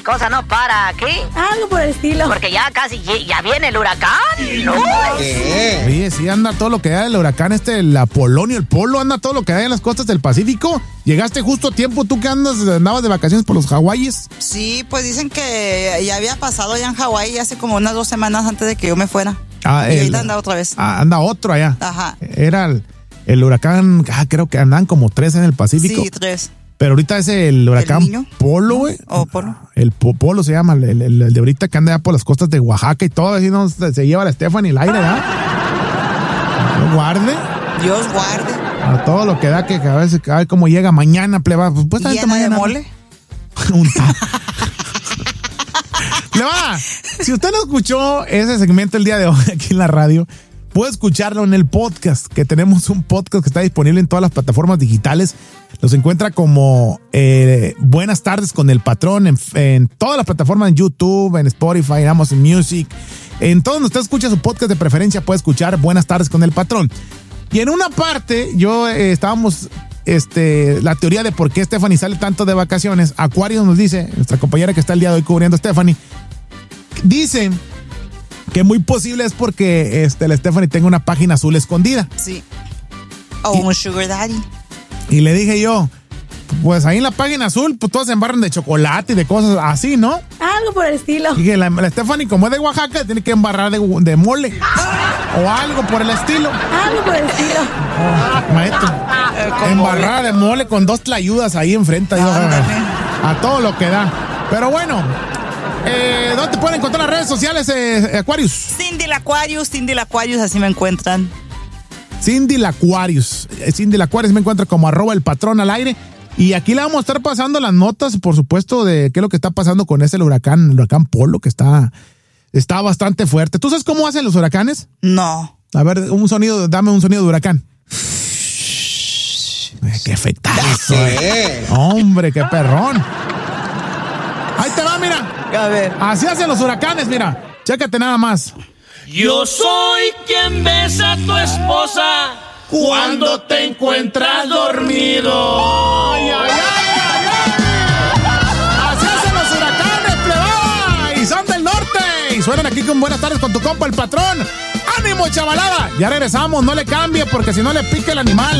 cosa no para aquí. Algo por el estilo. Porque ya casi, ya viene el huracán. Oye, sí anda todo lo que da el huracán el Apolonio, el Polo, anda todo lo que da en las costas del Pacífico. Llegaste justo a tiempo, tú que andabas de vacaciones por los Hawaiis. Sí, pues dicen que ya había pasado allá en Hawái hace como unas 2 semanas antes de que yo me fuera. Y ahorita anda otra vez. Anda otro allá. Ajá. Era el huracán, creo que andan como 3 en el Pacífico. Sí, 3. Pero ahorita es el huracán Polo, güey. ¿O Polo? El Polo se llama, el de ahorita que anda ya por las costas de Oaxaca y todo, así no se lleva la Stephanie el aire, ¿ya? Dios guarde. Dios guarde. A todo lo que da, que a ver cómo llega mañana, pleba. Pues ¿Llena de mole? Pleba, si usted no escuchó ese segmento el día de hoy aquí en la radio, puede escucharlo en el podcast, que tenemos un podcast que está disponible en todas las plataformas digitales. Los encuentra como Buenas Tardes con el Patrón en todas las plataformas, en YouTube, en Spotify, en Amazon Music. En todo donde usted escucha su podcast de preferencia puede escuchar Buenas Tardes con el Patrón. Y en una parte, estábamos la teoría de por qué Stephanie sale tanto de vacaciones. Acuario nos dice, nuestra compañera que está el día de hoy cubriendo a Stephanie, dicen que muy posible es porque la Stephanie tenga una página azul escondida. Sí. O un sugar daddy. Y le dije yo, pues ahí en la página azul, pues todos se embarran de chocolate y de cosas así, ¿no? Algo por el estilo. Y que la Stephanie, como es de Oaxaca, tiene que embarrar de mole. O algo por el estilo. Algo por el estilo. Maestro. Embarrada de mole con 2 tlayudas ahí enfrente. A todo lo que da. Pero bueno, ¿dónde te pueden encontrar las redes sociales, Aquarius? Cindy la Aquarius, así me encuentran. Cindy la Aquarius. Cindy la Aquarius me encuentra como @elpatrón al aire. Y aquí le vamos a estar pasando las notas, por supuesto, de qué es lo que está pasando con el huracán Polo, que está bastante fuerte. ¿Tú sabes cómo hacen los huracanes? No. A ver, dame un sonido de huracán. ¡Qué efectazo! ¡Hombre, qué perrón! Ahí te va, mira. A ver. Así hacen los huracanes, mira. Chécate nada más. Yo soy quien besa a tu esposa cuando te encuentras dormido. ¡Ay, ay, ay, ay, ay! Así hacen los huracanes, plebada. Y son del norte. Y suenan aquí con Buenas Tardes con tu compa, el Patrón. ¡Ánimo, chavalada! Ya regresamos, no le cambie porque si no le pica el animal.